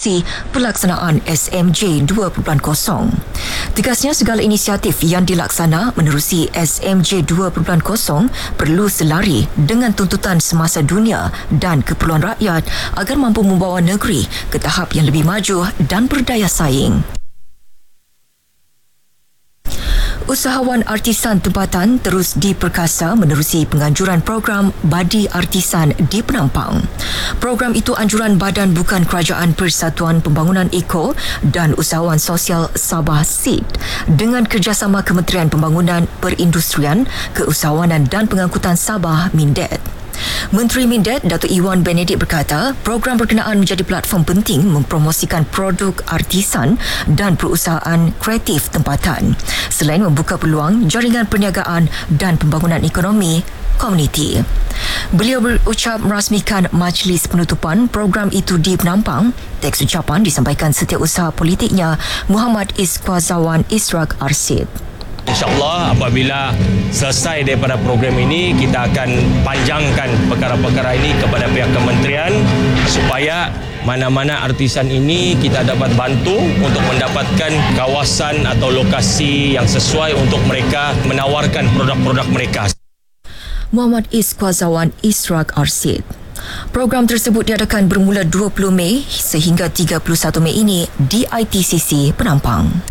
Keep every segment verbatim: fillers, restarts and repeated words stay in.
menerusi pelaksanaan S M J dua titik kosong. Tegasnya segala inisiatif yang dilaksana menerusi S M J dua titik kosong perlu selari dengan tuntutan semasa dunia dan keperluan rakyat agar mampu membawa negeri ke tahap yang lebih maju dan berdaya saing. Usahawan artisan tempatan terus diperkasa menerusi penganjuran program Badi Artisan di Penampang. Program itu anjuran Badan Bukan Kerajaan Persatuan Pembangunan Eko dan Usahawan Sosial Sabah S I D dengan kerjasama Kementerian Pembangunan Perindustrian, Keusahawanan dan Pengangkutan Sabah Mindet. Menteri Mindet Datuk Iwan Benedik berkata, program berkenaan menjadi platform penting mempromosikan produk artisan dan perusahaan kreatif tempatan selain membuka peluang jaringan perniagaan dan pembangunan ekonomi komuniti. Beliau berucap merasmikan majlis penutupan program itu di Penampang. Teks ucapan disampaikan Setiausaha Politiknya Muhammad Iskwazawan Israk Arsid. InsyaAllah apabila selesai daripada program ini, kita akan panjangkan perkara-perkara ini kepada pihak kementerian supaya mana-mana artisan ini kita dapat bantu untuk mendapatkan kawasan atau lokasi yang sesuai untuk mereka menawarkan produk-produk mereka. Muhammad Iskwazawan Israk Arsid. Program tersebut diadakan bermula dua puluh Mei sehingga tiga puluh satu Mei ini di I T C C Penampang.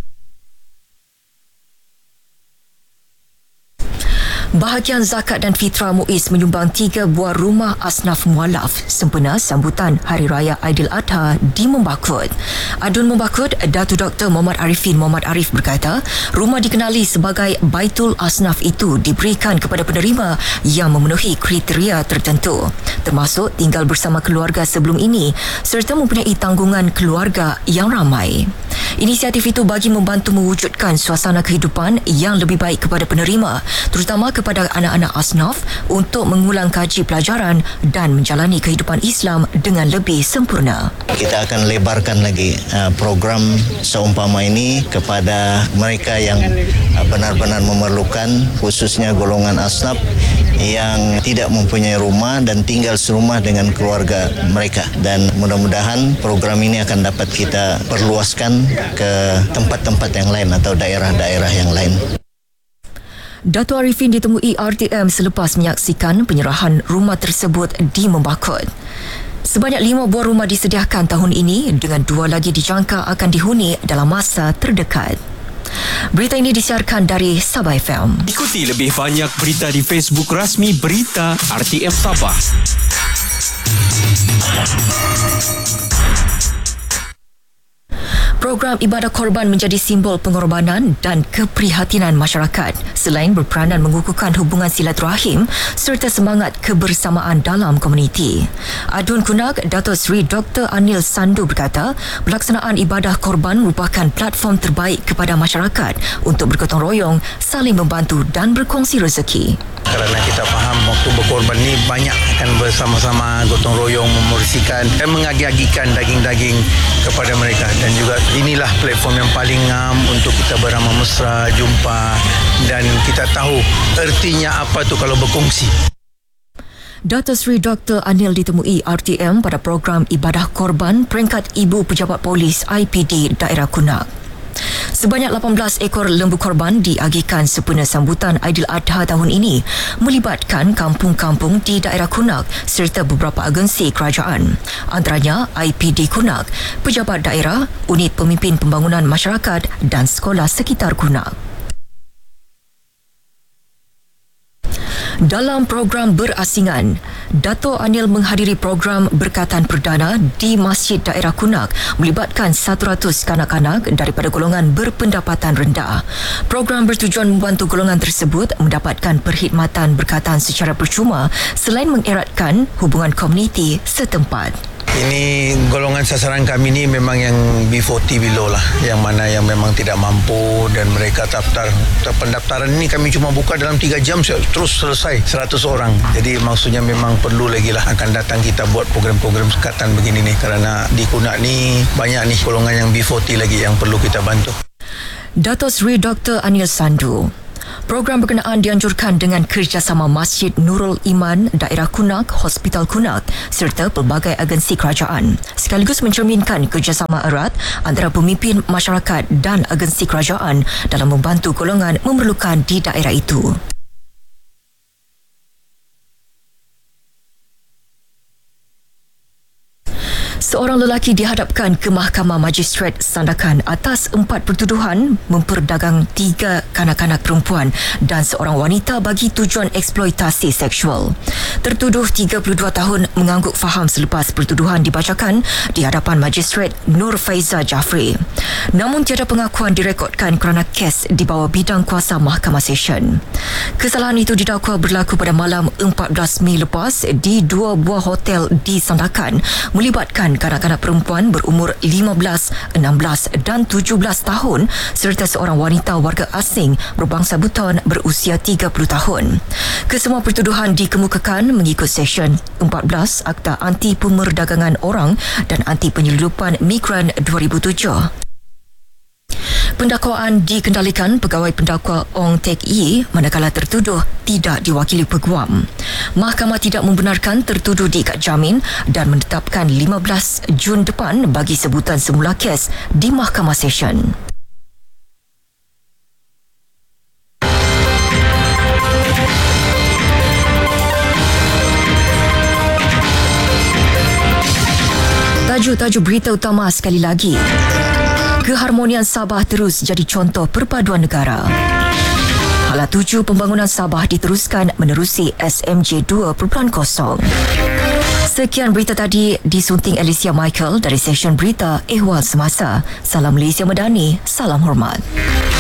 Bahagian Zakat dan Fitrah Muiz menyumbang tiga buah rumah asnaf mualaf sempena sambutan Hari Raya Aidiladha di Membakut. Adun Membakut, Datuk Doktor Muhammad Arifin Muhammad Arif berkata, rumah dikenali sebagai Baitul Asnaf itu diberikan kepada penerima yang memenuhi kriteria tertentu, termasuk tinggal bersama keluarga sebelum ini serta mempunyai tanggungan keluarga yang ramai. Inisiatif itu bagi membantu mewujudkan suasana kehidupan yang lebih baik kepada penerima, terutama kepada anak-anak asnaf untuk mengulang kaji pelajaran dan menjalani kehidupan Islam dengan lebih sempurna. Kita akan lebarkan lagi uh, program seumpama ini kepada mereka yang uh, benar-benar memerlukan, khususnya golongan asnaf yang tidak mempunyai rumah dan tinggal serumah dengan keluarga mereka. Dan mudah-mudahan program ini akan dapat kita perluaskan ke tempat-tempat yang lain atau daerah-daerah yang lain. Datuk Arifin ditemui R T M selepas menyaksikan penyerahan rumah tersebut di Membakut. Sebanyak lima buah rumah disediakan tahun ini dengan dua lagi dijangka akan dihuni dalam masa terdekat. Berita ini disiarkan dari Sabah F M. Ikuti lebih banyak berita di Facebook rasmi Berita R T M Sabah. Program ibadah korban menjadi simbol pengorbanan dan keprihatinan masyarakat selain berperanan mengukuhkan hubungan silaturahim serta semangat kebersamaan dalam komuniti. Adun Kunak, Datuk Seri Doktor Anil Sandu berkata, pelaksanaan ibadah korban merupakan platform terbaik kepada masyarakat untuk bergotong royong, saling membantu dan berkongsi rezeki. Kerana kita faham waktu berkorban ni banyak akan bersama-sama gotong royong membersihkan dan mengagi-agikan daging-daging kepada mereka, dan juga inilah platform yang paling ngam untuk kita beramah mesra, jumpa dan kita tahu ertinya apa tu kalau berkongsi. Datuk Seri Doktor Anil ditemui R T M pada program ibadah korban peringkat Ibu Pejabat Polis I P D Daerah Kunak. Sebanyak lapan belas ekor lembu korban diagihkan sempena sambutan Aidiladha tahun ini melibatkan kampung-kampung di daerah Kunak serta beberapa agensi kerajaan. Antaranya I P D Kunak, pejabat daerah, unit pemimpin pembangunan masyarakat dan sekolah sekitar Kunak. Dalam program berasingan, Dato' Anil menghadiri program berkatan perdana di Masjid Daerah Kunak melibatkan seratus kanak-kanak daripada golongan berpendapatan rendah. Program bertujuan membantu golongan tersebut mendapatkan perkhidmatan berkatan secara percuma selain mengeratkan hubungan komuniti setempat. Ini golongan sasaran kami ni memang yang B empat puluh below lah, yang mana yang memang tidak mampu dan mereka daftar. Pendaftaran ini kami cuma buka dalam tiga jam terus selesai seratus orang. Jadi maksudnya memang perlu lagi lah akan datang kita buat program-program sekatan begini ni, kerana di Kunak ni banyak ni golongan yang B empat puluh lagi yang perlu kita bantu. Datuk Seri Doktor Anil Sandu. Program berkenaan dianjurkan dengan kerjasama Masjid Nurul Iman, Daerah Kunak, Hospital Kunak serta pelbagai agensi kerajaan. Sekaligus mencerminkan kerjasama erat antara pemimpin masyarakat dan agensi kerajaan dalam membantu golongan memerlukan di daerah itu. Seorang lelaki dihadapkan ke Mahkamah Magistrate Sandakan atas empat pertuduhan memperdagang tiga kanak-kanak perempuan dan seorang wanita bagi tujuan eksploitasi seksual. Tertuduh tiga puluh dua tahun mengangguk faham selepas pertuduhan dibacakan di hadapan Magistrate Nur Faiza Jafri. Namun tiada pengakuan direkodkan kerana kes di bawah bidang kuasa Mahkamah Session. Kesalahan itu didakwa berlaku pada malam empat belas Mei lepas di dua buah hotel di Sandakan melibatkan kanak-kanak perempuan berumur lima belas, enam belas dan tujuh belas tahun serta seorang wanita warga asing berbangsa Buton berusia tiga puluh tahun. Kesemua pertuduhan dikemukakan mengikut Seksyen empat belas Akta Anti Pemerdagangan Orang dan Anti Penyeludupan Migran dua ribu tujuh. Pendakwaan dikendalikan Pegawai Pendakwa Ong Tek Yi manakala tertuduh tidak diwakili peguam. Mahkamah tidak membenarkan tertuduh diikat jamin dan menetapkan lima belas Jun depan bagi sebutan semula kes di Mahkamah Session. Tajuk-tajuk berita utama sekali lagi. Keharmonian Sabah terus jadi contoh perpaduan negara. Hala tuju pembangunan Sabah diteruskan menerusi S M J dua titik kosong. Sekian berita tadi disunting Alicia Michael dari Session Berita Ehwal Semasa. Salam Malaysia Madani, salam hormat.